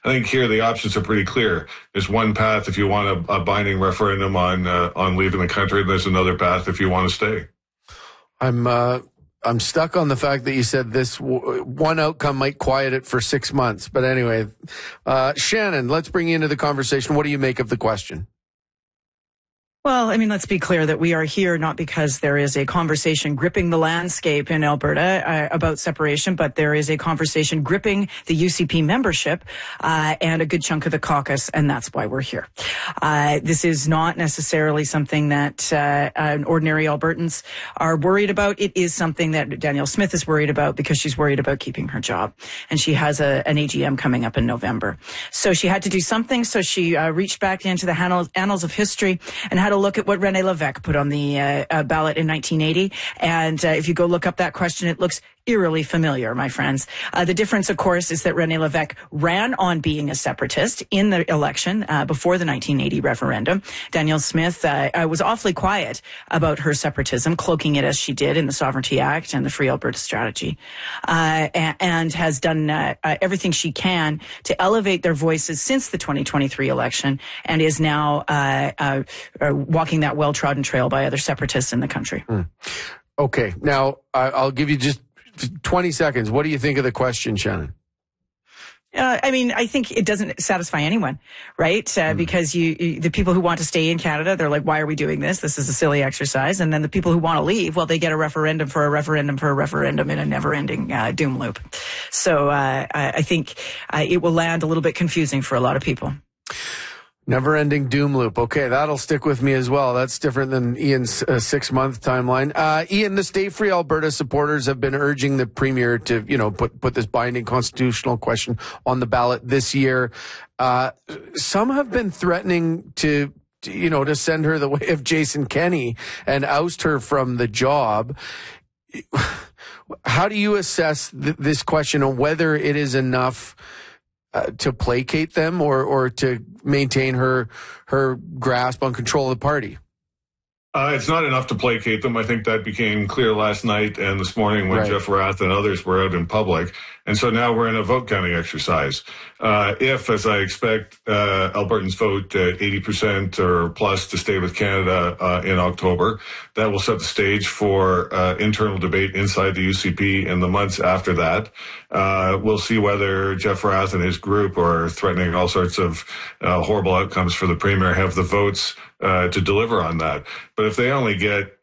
I think here the options are pretty clear. There's one path if you want a binding referendum on leaving the country, and there's another path if you want to stay. I'm stuck on the fact that you said this one outcome might quiet it for 6 months. But anyway, Shannon, let's bring you into the conversation. What do you make of the question? Well, I mean, let's be clear that we are here not because there is a conversation gripping the landscape in Alberta about separation, but there is a conversation gripping the UCP membership and a good chunk of the caucus, and that's why we're here. This is not necessarily something that ordinary Albertans are worried about. It is something that Danielle Smith is worried about because she's worried about keeping her job, and she has an AGM coming up in November. So she had to do something, so she reached back into the annals of history and had a look at what René Lévesque put on the ballot in 1980. And if you go look up that question, it looks eerily familiar, my friends. The difference, of course, is that René Lévesque ran on being a separatist in the election before the 1980 referendum. Danielle Smith was awfully quiet about her separatism, cloaking it as she did in the Sovereignty Act and the Free Alberta Strategy, and has done everything she can to elevate their voices since the 2023 election, and is now walking that well-trodden trail by other separatists in the country. Okay, now I'll give you just 20 seconds. What do you think of the question, Shannon? I mean, I think it doesn't satisfy anyone, right? Because the people who want to stay in Canada, they're like, why are we doing this? This is a silly exercise. And then the people who want to leave, well, they get a referendum for a referendum for a referendum in a never-ending doom loop. So I think it will land a little bit confusing for a lot of people. Never-ending doom loop. Okay, that'll stick with me as well. That's different than Ian's 6-month timeline. Ian, the Stay Free Alberta supporters have been urging the Premier to, put this binding constitutional question on the ballot this year. Some have been threatening to send her the way of Jason Kenney and oust her from the job. How do you assess this question on whether it is enough to placate them or to maintain her grasp on control of the party? It's not enough to placate them. I think that became clear last night and this morning when Jeff Rath and others were out in public. And so now we're in a vote counting exercise. If, as I expect, Albertans vote 80% or plus to stay with Canada in October, that will set the stage for internal debate inside the UCP in the months after that. We'll see whether Jeff Rath and his group are threatening all sorts of horrible outcomes for the Premier, have the votes to deliver on that. But if they only get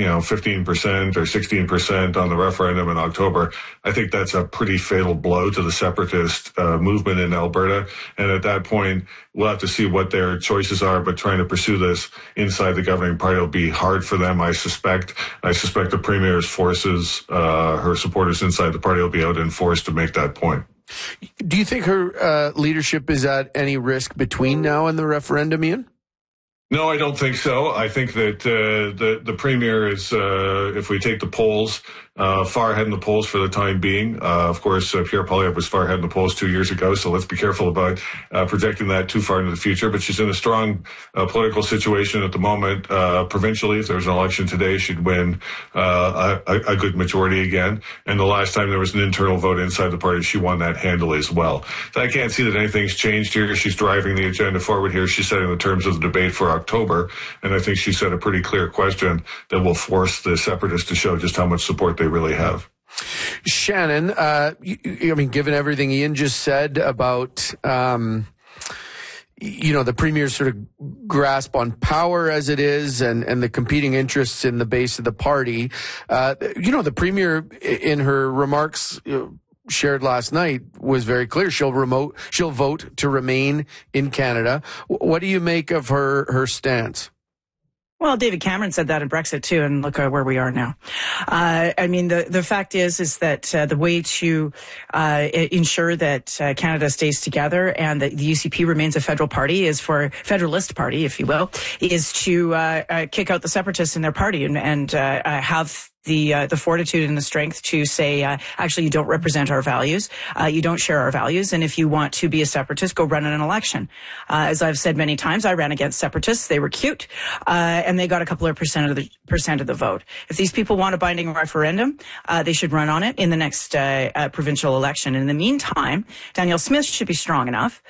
15% or 16% on the referendum in October, I think that's a pretty fatal blow to the separatist movement in Alberta. And at that point, we'll have to see what their choices are, but trying to pursue this inside the governing party will be hard for them, I suspect. I suspect the Premier's forces, her supporters inside the party will be out in force to make that point. Do you think her leadership is at any risk between now and the referendum, Ian? No, I don't think so. I think that the Premier is, if we take the polls, far ahead in the polls for the time being. Of course, Pierre Poilievre was far ahead in the polls 2 years ago, so let's be careful about projecting that too far into the future. But she's in a strong political situation at the moment. Provincially, if there was an election today, she'd win a good majority again. And the last time there was an internal vote inside the party, she won that handily as well. So I can't see that anything's changed here. She's driving the agenda forward here. She's setting the terms of the debate for October, and I think she set a pretty clear question that will force the separatists to show just how much support they really have. Shannon, given everything Ian just said about, the Premier's sort of grasp on power as it is and the competing interests in the base of the party, the Premier in her remarks shared last night was very clear. She'll vote to remain in Canada. What do you make of her stance? Well, David Cameron said that in Brexit too, and look where we are now. The fact is that the way to ensure that Canada stays together and that the UCP remains a federalist party, if you will, is to kick out the separatists in their party and have the fortitude and the strength to say, actually, you don't represent our values. You don't share our values. And if you want to be a separatist, go run in an election. As I've said many times, I ran against separatists. They were cute. And they got a couple of percent of the vote. If these people want a binding referendum, they should run on it in the next provincial election. And in the meantime, Danielle Smith should be strong enough